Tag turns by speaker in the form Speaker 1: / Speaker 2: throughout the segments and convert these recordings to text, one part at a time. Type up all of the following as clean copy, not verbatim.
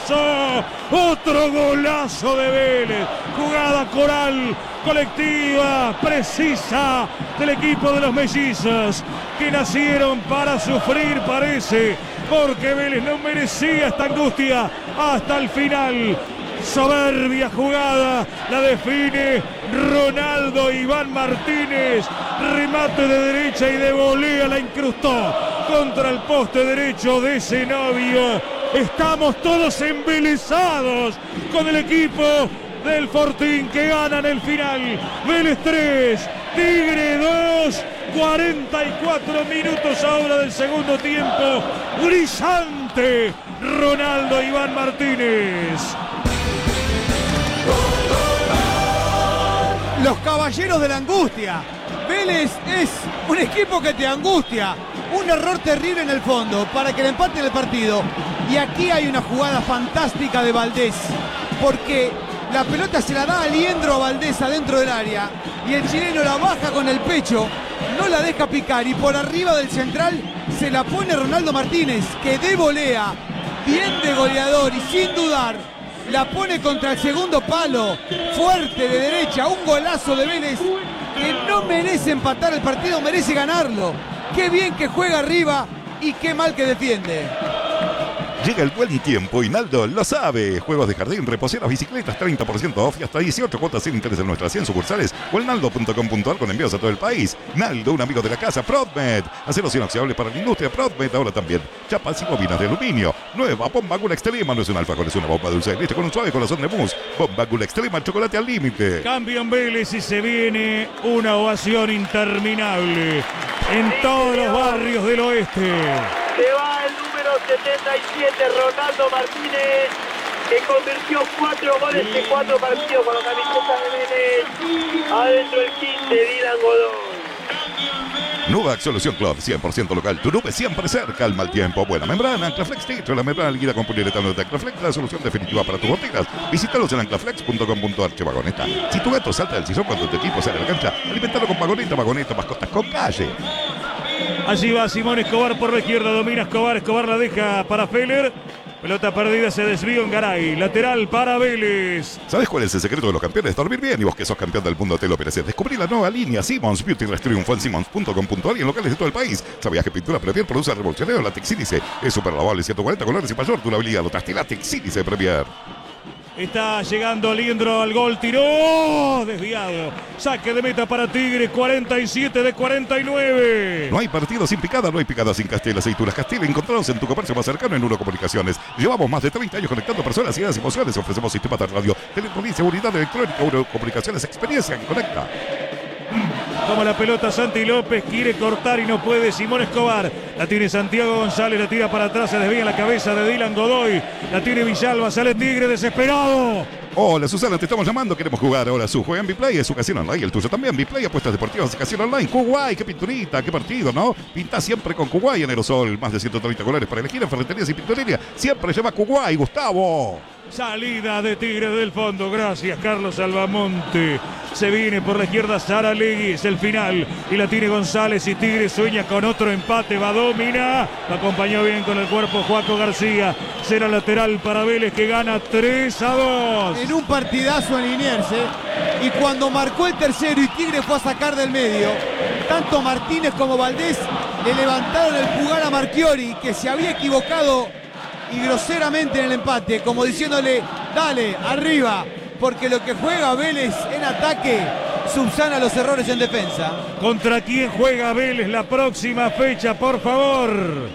Speaker 1: golazo, otro golazo de Vélez, jugada coral, colectiva, precisa del equipo de los mellizos, que nacieron para sufrir, parece, porque Vélez no merecía esta angustia hasta el final. Soberbia jugada, la define Ronaldo Iván Martínez, remate de derecha y de volea la incrustó contra el poste derecho de Zenobio. Estamos todos embelesados con el equipo del Fortín que gana en el final. Vélez 3, Tigre 2, 44 minutos ahora del segundo tiempo. Brillante Ronaldo Iván Martínez.
Speaker 2: Los caballeros de la angustia. Vélez es un equipo que te angustia. Un error terrible en el fondo para que le empaten el partido. Y aquí hay una jugada fantástica de Valdés, porque la pelota se la da a Liendro a Valdés adentro del área y el chileno la baja con el pecho, no la deja picar y por arriba del central se la pone Ronaldo Martínez, que de volea, bien de goleador y sin dudar la pone contra el segundo palo, fuerte de derecha, un golazo de Vélez que no merece empatar el partido, merece ganarlo. Qué bien que juega arriba y qué mal que defiende.
Speaker 3: Llega el buen tiempo y Naldo lo sabe. Juegos de jardín, reposeras, bicicletas, 30% off y hasta 18 cuotas sin interés en nuestras 100 sucursales o en naldo.com.ar con envíos a todo el país. Naldo, un amigo de la casa. Prodmed, aceros inoxidables para la industria. Prodmed ahora también. Chapas y bobinas de aluminio. Nueva bomba Gula Extrema. No es un alfajor, es una bomba dulce de leche con un suave corazón de mousse. Bomba Gula Extrema, chocolate al límite.
Speaker 1: Cambian Vélez y se viene una ovación interminable en todos los barrios del oeste.
Speaker 4: Se va el número 77, Ronaldo Martínez, que convirtió 4 goles en 4 partidos con la camiseta de Vélez. Adentro el 15, Dylan Godoy.
Speaker 3: Nueva Solución Club, 100% local. Tu nube siempre cerca, al mal tiempo. Buena membrana, Anclaflex Techo, la membrana líquida con poliuretano de Anclaflex, la solución definitiva para tus botellas. Visítalos en anclaflex.com.ar. Che, Vagoneta. Si tu gato salta del sillón cuando tu equipo sale a la cancha, alimentalo con Vagoneta, mascotas con calle.
Speaker 1: Allí va Simón Escobar por la izquierda, domina Escobar, Escobar la deja para Feller. Pelota perdida, se desvió en Garay. Lateral para Vélez.
Speaker 3: ¿Sabes cuál es el secreto de los campeones? Dormir bien. Y vos que sos campeón del mundo te lo mereces. Descubrí la nueva línea Simmons Beauty Rest triunfó en simmons.com.ar y en locales de todo el país. ¿Sabías que pintura Premier produce revolucionario látex sílice? Es súper lavable, 140 colores y mayor durabilidad. Lotaste látex sílice Premier.
Speaker 1: Está llegando Liendro al gol, tiró, desviado. Saque de meta para Tigre, 47 de 49.
Speaker 3: No hay partido sin picada, no hay picada sin Castel. Aceitunas Castel, encontrados en tu comercio más cercano en Uno Comunicaciones. Llevamos más de 30 años conectando personas, ideas y emociones. Ofrecemos sistemas de radio, telefonía, seguridad electrónica. Uno Comunicaciones, experiencia que conecta.
Speaker 1: Toma la pelota Santi López, quiere cortar y no puede. Simón Escobar, la tiene Santiago González, la tira para atrás, se desvía la cabeza de Dylan Godoy, la tiene Villalba, sale Tigre desesperado.
Speaker 3: Hola Susana, te estamos llamando, queremos jugar ahora su juego en Biplay, es su casino online, el tuyo también, Biplay, apuestas deportivas, casino online, Kuwait, qué pinturita, qué partido, ¿no? Pinta siempre con Kuwait en aerosol, más de 130 colores para elegir en ferreterías y pinturería, siempre lleva Kuwait, Gustavo.
Speaker 1: Salida de Tigre del fondo, gracias Carlos Albamonte. Se viene por la izquierda Sara Legui, es el final y la tiene González y Tigre sueña con otro empate, va domina, lo acompañó bien con el cuerpo Joaco García, será lateral para Vélez que gana 3-2.
Speaker 2: En un partidazo en Liniers, y cuando marcó el tercero y Tigre fue a sacar del medio, tanto Martínez como Valdés le levantaron el pulgar a Marchiori, que se había equivocado y groseramente en el empate, como diciéndole, dale, arriba, porque lo que juega Vélez en ataque subsana los errores en defensa.
Speaker 1: ¿Contra quién juega Vélez la próxima fecha, por favor?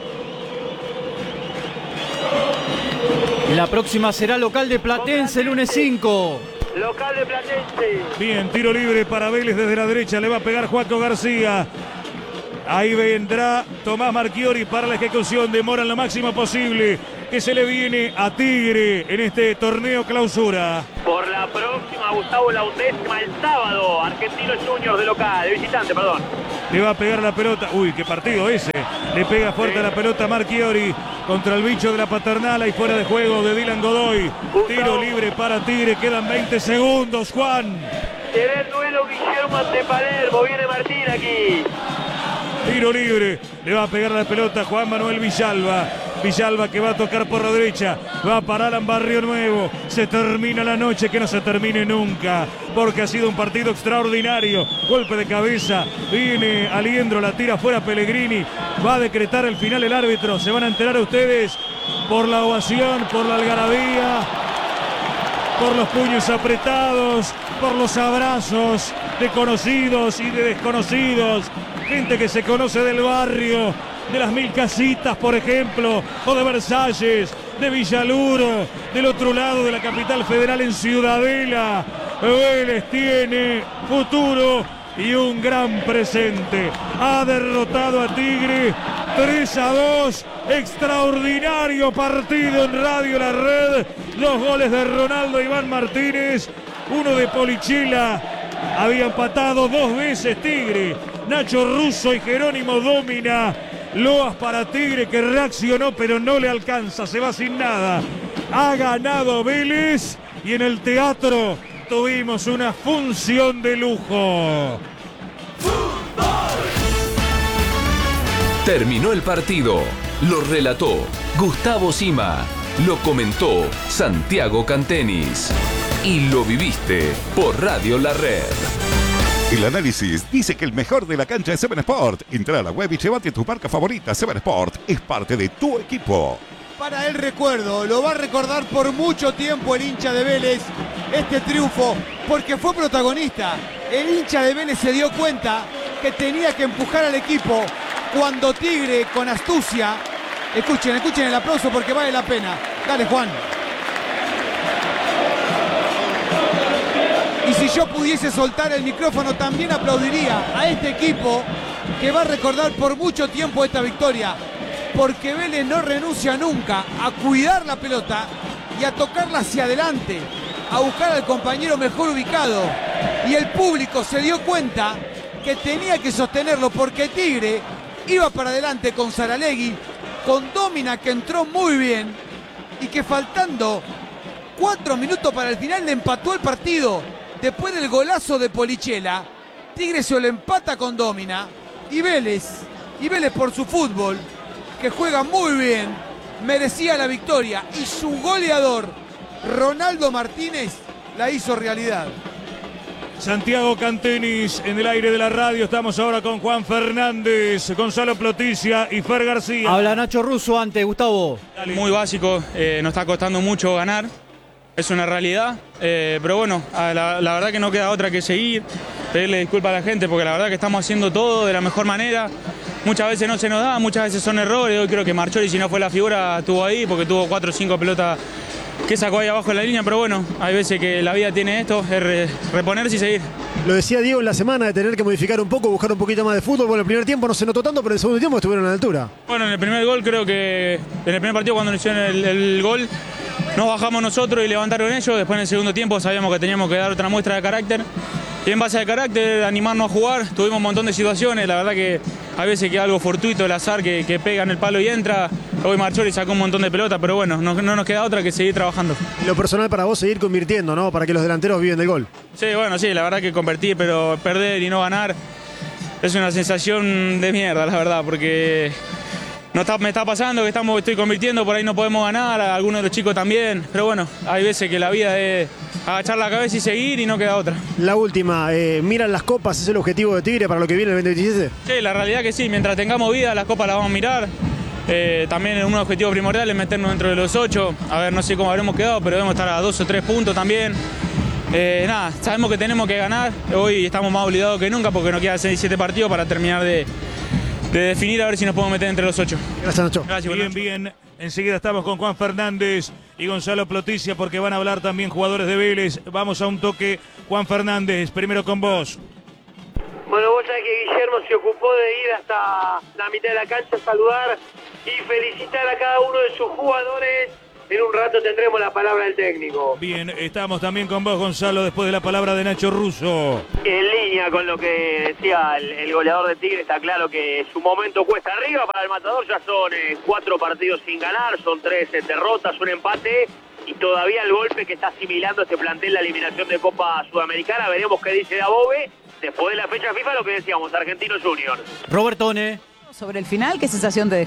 Speaker 5: La próxima será local de Platense, lunes 5.
Speaker 4: Local de Platense.
Speaker 1: Bien, tiro libre para Vélez desde la derecha, le va a pegar Joaco García. Ahí vendrá Tomás Marchiori para la ejecución, demoran lo máximo posible que se le viene a Tigre en este torneo clausura.
Speaker 4: Por la próxima, Gustavo, la 11ª el sábado. Argentinos Juniors de local, de visitante, perdón.
Speaker 1: Le va a pegar la pelota, uy, qué partido ese. Le pega fuerte la pelota Marchiori contra el bicho de la Paternal, ahí fuera de juego de Dylan Godoy. Tiro libre para Tigre, quedan 20 segundos, Juan.
Speaker 4: Se ve el duelo Guillermo ante Palermo, viene Martín aquí.
Speaker 1: Tiro libre, le va a pegar la pelota Juan Manuel Villalba. Villalba que va a tocar por la derecha. Va para Alan Barrio Nuevo. Se termina la noche, que no se termine nunca, porque ha sido un partido extraordinario. Golpe de cabeza. Viene Aliendro, la tira fuera Pellegrini. Va a decretar el final el árbitro. Se van a enterar ustedes por la ovación, por la algarabía, por los puños apretados, por los abrazos de conocidos y de desconocidos. Gente que se conoce del barrio, de las 1000 casitas, por ejemplo, o de Versalles, de Villaluro, del otro lado de la capital federal en Ciudadela. Vélez tiene futuro y un gran presente. Ha derrotado a Tigre 3-2. Extraordinario partido en Radio La Red. 2 goles de Ronaldo Iván Martínez, 1 de Polichela. Había empatado 2 veces Tigre. Nacho Russo y Jerónimo Dómina. Loas para Tigre, que reaccionó pero no le alcanza, se va sin nada. Ha ganado Vélez y en el teatro tuvimos una función de lujo.
Speaker 6: Terminó el partido. Lo relató Gustavo Sima. Lo comentó Santiago Cantenis. Y lo viviste por Radio La Red.
Speaker 3: El análisis dice que el mejor de la cancha es Seven Sport. Entra a la web y llévate tu marca favorita. Seven Sport es parte de tu equipo.
Speaker 2: Para el recuerdo, lo va a recordar por mucho tiempo el hincha de Vélez este triunfo, porque fue protagonista. El hincha de Vélez se dio cuenta que tenía que empujar al equipo cuando Tigre, con astucia, escuchen el aplauso porque vale la pena. Dale, Juan. Y si yo pudiese soltar el micrófono, también aplaudiría a este equipo que va a recordar por mucho tiempo esta victoria, porque Vélez no renuncia nunca a cuidar la pelota y a tocarla hacia adelante, a buscar al compañero mejor ubicado. Y el público se dio cuenta que tenía que sostenerlo, porque Tigre iba para adelante con Saralegui, con Dómina, que entró muy bien, y que faltando 4 minutos para el final le empató el partido. Después del golazo de Polichela, Tigre se lo empata con Dómina, y Vélez por su fútbol, que juega muy bien, merecía la victoria, y su goleador, Ronaldo Martínez, la hizo realidad.
Speaker 1: Santiago Cantenis en el aire de la radio. Estamos ahora con Juan Fernández, Gonzalo Ploticia y Fer García.
Speaker 5: Habla Nacho Russo antes, Gustavo.
Speaker 7: Muy básico, nos está costando mucho ganar, es una realidad, pero bueno, la verdad que no queda otra que seguir, pedirle disculpas a la gente, porque la verdad que estamos haciendo todo de la mejor manera. Muchas veces no se nos da, muchas veces son errores. Hoy creo que Marchori, si no fue la figura, estuvo ahí, porque tuvo 4 o 5 pelotas que sacó ahí abajo de la línea, pero bueno, hay veces que la vida tiene esto, es reponerse y seguir.
Speaker 8: Lo decía Diego en la semana, de tener que modificar un poco, buscar un poquito más de fútbol. Bueno, el primer tiempo no se notó tanto, pero en el segundo tiempo estuvieron a la altura.
Speaker 7: Bueno, en el primer gol creo que, en el primer partido cuando nos hicieron el gol, nos bajamos nosotros y levantaron ellos. Después en el segundo tiempo sabíamos que teníamos que dar otra muestra de carácter. Y en base al carácter, animarnos a jugar. Tuvimos un montón de situaciones, la verdad que hay veces que algo fortuito, el azar que pega en el palo y entra. Hoy Marchori sacó un montón de pelotas, pero bueno, no nos queda otra que seguir trabajando.
Speaker 8: Lo personal para vos, seguir convirtiendo, ¿no? Para que los delanteros viven del gol.
Speaker 7: Sí, bueno, sí, la verdad que convertir, pero perder y no ganar es una sensación de mierda, la verdad, porque me está pasando que estoy convirtiendo, por ahí no podemos ganar, algunos de los chicos también, pero bueno, hay veces que la vida es agachar la cabeza y seguir y no queda otra.
Speaker 8: La última, ¿miran las copas? ¿Es el objetivo de Tigre para lo que viene el 2027?
Speaker 7: Sí, la realidad que sí, mientras tengamos vida, las copas las vamos a mirar. También un objetivo primordial es meternos dentro de los 8, a ver, no sé cómo habremos quedado, pero debemos estar a 2 o 3 puntos también. Nada, sabemos que tenemos que ganar, hoy estamos más obligados que nunca porque nos quedan 6-7 partidos para terminar de definir a ver si nos podemos meter entre los 8.
Speaker 8: Gracias, Nacho.
Speaker 1: Gracias, bien, bien. Enseguida estamos con Juan Fernández y Gonzalo Ploticia porque van a hablar también jugadores de Vélez. Vamos a un toque. Juan Fernández, primero con vos.
Speaker 4: Bueno, vos sabés que Guillermo se ocupó de ir hasta la mitad de la cancha a saludar y felicitar a cada uno de sus jugadores. En un rato tendremos la palabra del técnico.
Speaker 1: Bien, estamos también con vos, Gonzalo, después de la palabra de Nacho Russo.
Speaker 4: En línea con lo que decía el goleador de Tigre, está claro que su momento cuesta arriba para el Matador. Ya son 4 partidos sin ganar, son 3 derrotas, un empate y todavía el golpe que está asimilando este plantel, la eliminación de Copa Sudamericana. Veremos qué dice Dabove después de la fecha FIFA, lo que decíamos, Argentinos Juniors.
Speaker 5: Robertone.
Speaker 9: Sobre el final, ¿qué sensación te deja?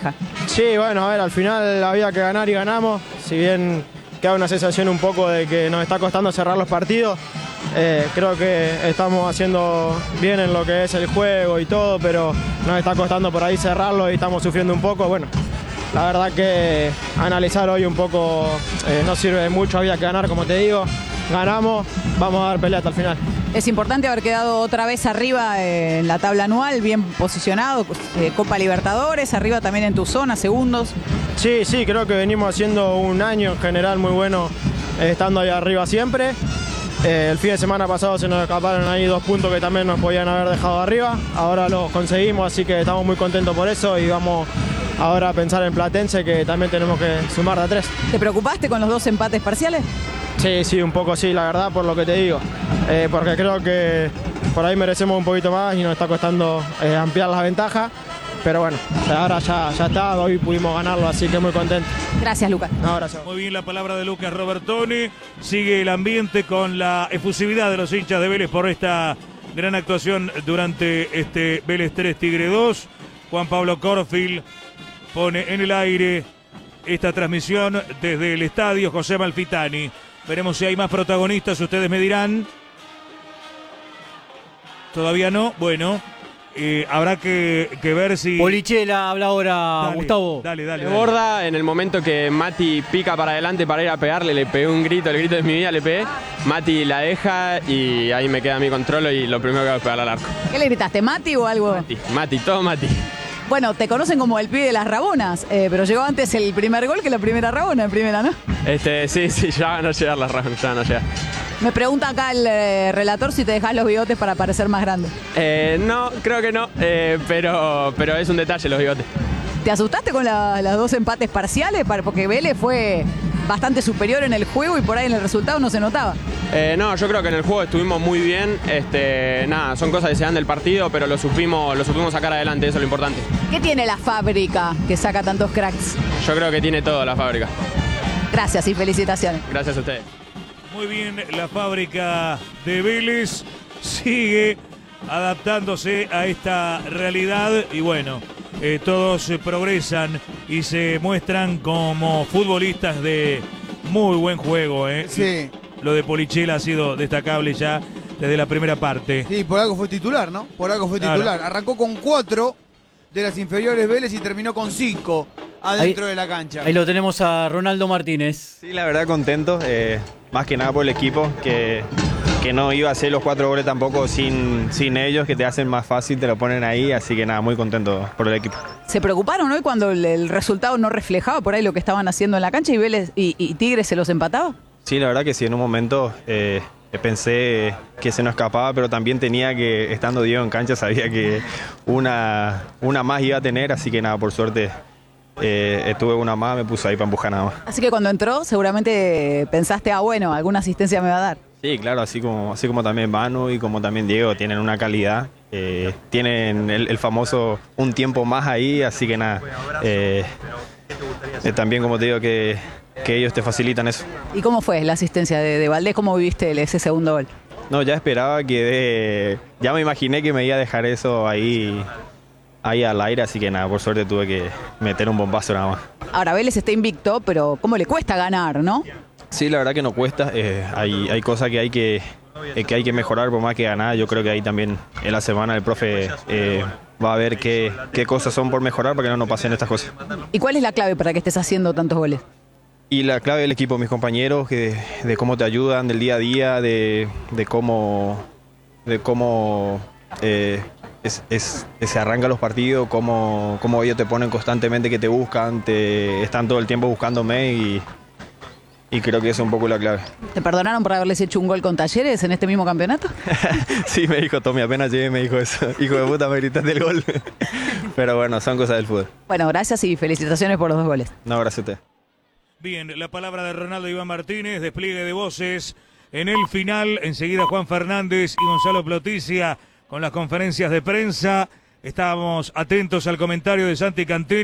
Speaker 9: Sí, bueno, a ver, al final había que ganar y ganamos. Si bien queda una sensación un poco de que nos está costando cerrar los partidos, creo que estamos haciendo bien en lo que es el juego y todo, pero nos está costando por ahí cerrarlo y estamos sufriendo un poco. Bueno, la verdad que analizar hoy un poco no sirve de mucho, había que ganar, como te digo. Ganamos, vamos a dar pelea hasta el final.
Speaker 10: Es importante haber quedado otra vez arriba en la tabla anual, bien posicionado, Copa Libertadores, arriba también en tu zona, segundos.
Speaker 9: Sí, creo que venimos haciendo un año en general muy bueno, estando ahí arriba siempre. El fin de semana pasado se nos escaparon ahí 2 puntos que también nos podían haber dejado arriba. Ahora los conseguimos, así que estamos muy contentos por eso y vamos ahora a pensar en Platense, que también tenemos que sumar de a 3.
Speaker 10: ¿Te preocupaste con los 2 empates parciales?
Speaker 9: Sí, un poco sí, la verdad, por lo que te digo. Porque creo que por ahí merecemos un poquito más y nos está costando ampliar las ventajas. Pero bueno, ahora ya está, hoy pudimos ganarlo, así que muy contento.
Speaker 10: Gracias, Lucas.
Speaker 9: No, gracias.
Speaker 1: Muy bien la palabra de Lucas Robertoni. Sigue el ambiente con la efusividad de los hinchas de Vélez por esta gran actuación durante este Vélez 3 Tigre 2. Juan Pablo Corfield pone en el aire esta transmisión desde el estadio José Amalfitani. Veremos si hay más protagonistas, ustedes me dirán. Todavía no, bueno, habrá que ver si...
Speaker 5: Polichela habla ahora, Gustavo.
Speaker 1: Dale.
Speaker 11: Borda, en el momento que Mati pica para adelante para ir a pegarle, le pegué un grito, el grito de mi vida le pegué. Mati la deja y ahí me queda mi control y lo primero que hago es pegarle al arco.
Speaker 10: ¿Qué le gritaste, Mati o algo?
Speaker 11: Mati, todo Mati.
Speaker 10: Bueno, te conocen como el pibe de las rabonas, pero llegó antes el primer gol que la primera rabona, en primera, ¿no?
Speaker 11: Sí, ya van a llegar las rabonas, ya van a llegar.
Speaker 10: Me pregunta acá el relator si te dejas los bigotes para parecer más grande.
Speaker 11: No, creo que no, pero es un detalle los bigotes.
Speaker 10: ¿Te asustaste con los 2 empates parciales? Porque Vélez fue bastante superior en el juego y por ahí en el resultado no se notaba.
Speaker 11: No, yo creo que en el juego estuvimos muy bien. Nada, son cosas que se dan del partido, pero lo supimos sacar adelante, eso es lo importante.
Speaker 10: ¿Qué tiene la fábrica que saca tantos cracks?
Speaker 11: Yo creo que tiene todo la fábrica.
Speaker 10: Gracias y felicitaciones.
Speaker 11: Gracias a ustedes.
Speaker 1: Muy bien, la fábrica de Vélez sigue adaptándose a esta realidad y bueno, todos progresan y se muestran como futbolistas de muy buen juego.
Speaker 2: Sí.
Speaker 1: Lo de Polichela ha sido destacable ya desde la primera parte.
Speaker 2: Sí, por algo fue titular, ¿no? Por algo fue titular. Claro. Arrancó con 4 de las inferiores Vélez y terminó con 5 adentro de la cancha.
Speaker 5: Ahí lo tenemos a Ronaldo Martínez.
Speaker 12: Sí, la verdad contento, más que nada por el equipo, que no iba a hacer los 4 goles tampoco sin ellos, que te hacen más fácil, te lo ponen ahí, así que nada, muy contento por el equipo.
Speaker 10: ¿Se preocuparon hoy cuando el resultado no reflejaba por ahí lo que estaban haciendo en la cancha y Vélez y Tigre se los empataba?
Speaker 12: Sí, la verdad que sí, en un momento pensé que se nos escapaba, pero también tenía que, estando Diego en cancha, sabía que una más iba a tener, así que nada, por suerte tuve una más, me puse ahí para empujar nada más.
Speaker 10: Así que cuando entró seguramente pensaste, bueno, alguna asistencia me va a dar.
Speaker 12: Sí, claro, así como también Manu y como también Diego tienen una calidad, tienen el famoso un tiempo más ahí, así que nada, también como te digo que ellos te facilitan eso.
Speaker 10: ¿Y cómo fue la asistencia de Valdés? ¿Cómo viviste ese segundo gol?
Speaker 12: No, ya esperaba ya me imaginé que me iba a dejar eso ahí al aire, así que nada, por suerte tuve que meter un bombazo nada más.
Speaker 10: Ahora Vélez está invicto, pero ¿cómo le cuesta ganar, no?
Speaker 12: Sí, la verdad que no cuesta, hay cosas que hay que mejorar por más que ganar. Yo creo que ahí también en la semana el profe va a ver qué cosas son por mejorar para que no nos pasen estas cosas.
Speaker 10: ¿Y cuál es la clave para que estés haciendo tantos goles?
Speaker 12: Y la clave del equipo, mis compañeros, de cómo te ayudan del día a día, de cómo se arrancan los partidos, cómo ellos te ponen constantemente, que te buscan, están todo el tiempo buscándome y creo que esa es un poco la clave.
Speaker 10: ¿Te perdonaron por haberles hecho un gol con Talleres en este mismo campeonato?
Speaker 12: Sí, me dijo Tommy, apenas llegué me dijo eso. Hijo de puta, me gritaste el gol. Pero bueno, son cosas del fútbol.
Speaker 10: Bueno, gracias y felicitaciones por los 2 goles.
Speaker 12: No, gracias a usted.
Speaker 1: Bien, la palabra de Ronaldo Iván Martínez, despliegue de voces en el final. Enseguida Juan Fernández y Gonzalo Ploticia con las conferencias de prensa. Estábamos atentos al comentario de Santi Cantini.